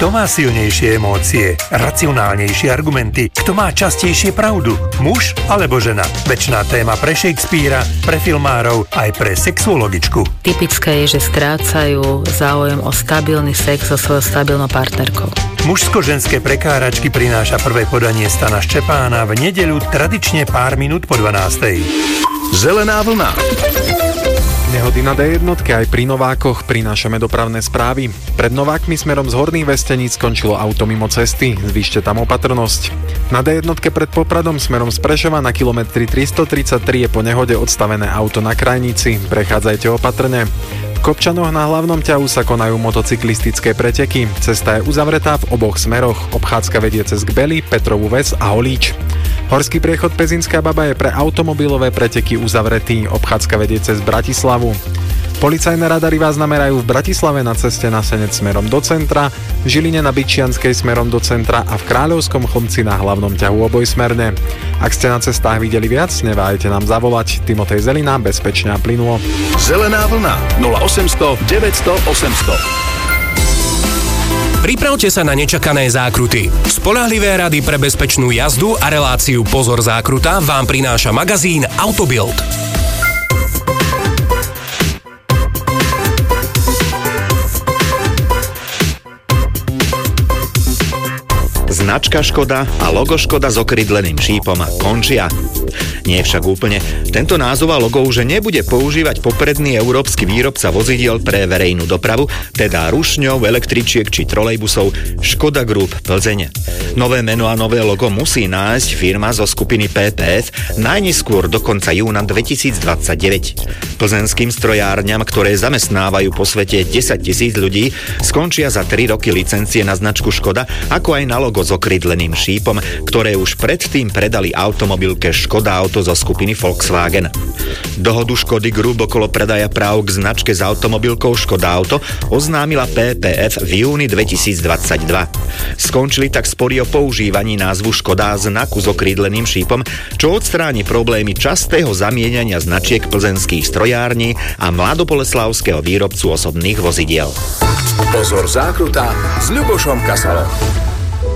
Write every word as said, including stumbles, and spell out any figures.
Kto má silnejšie emócie, racionálnejšie argumenty? Kto má častejšie pravdu? Muž alebo žena? Večná téma pre Shakespearea, pre filmárov, aj pre sexuologičku. Typické je, že strácajú záujem o stabilný sex so svojou stabilnou partnerkou. Mužsko-ženské prekáračky prináša prvé podanie Stana Ščepána v nedeľu tradične pár minút po dvanástej. Zelená vlna. Nehody na dé jednotke aj pri Novákoch prinášame dopravné správy. Pred Novákmi smerom z Horných Vesteníc skončilo auto mimo cesty, zvýšte tam opatrnosť. Na dé jednotke pred Popradom smerom z Prešova na kilometri tristotridsaťtri je po nehode odstavené auto na krajnici, prechádzajte opatrne. V Kopčanoch na hlavnom ťahu sa konajú motocyklistické preteky, cesta je uzavretá v oboch smeroch, obchádzka vedie cez Gbely, Petrovú Ves a Holíč. Horský priechod Pezinská Baba je pre automobilové preteky uzavretý, obchádzka vedie cez Bratislavu. Policajné radary vás namerajú v Bratislave na ceste na Senec smerom do centra, v Žiline na Byčianskej smerom do centra a v Kráľovskom Chlmci na hlavnom ťahu obojsmerne. Ak ste na cestách videli viac, neváhajte nám zavolať. Timotej Zelina, bezpečne a plynulo. Zelená vlna nula osemsto deväťsto osemsto. Pripravte sa na nečakané zákruty. Spoľahlivé rady pre bezpečnú jazdu a reláciu Pozor zákruta vám prináša magazín Autobild. Značka Škoda a logo Škoda s okrydleným šípom končia. Nie však úplne. Tento názov a logo už nebude používať popredný európsky výrobca vozidiel pre verejnú dopravu, teda rušňov, električiek či trolejbusov Škoda Group Plzeň. Nové meno a nové logo musí nájsť firma zo skupiny pé pé ef najneskôr do konca júna dvetisícdvadsaťdeväť. Plzenským strojárňam, ktoré zamestnávajú po svete desaťtisíc ľudí, skončia za tri roky licencie na značku Škoda, ako aj na logo s okrydleným šípom, ktoré už predtým predali automobilke Škoda Auto zo skupiny Volkswagen. Dohodu Škody Group okolo predaja práv k značke s automobilkou Škoda Auto oznámila pé pé ef v júni dvetisícdvadsaťdva. Skončili tak spory o používaní názvu Škoda znaku s okrídleným šípom, čo odstráni problémy častého zamieňania značiek plzenských strojární a mladoboleslavského výrobcu osobných vozidiel. Pozor zákruta s Ľubošom Kasalom.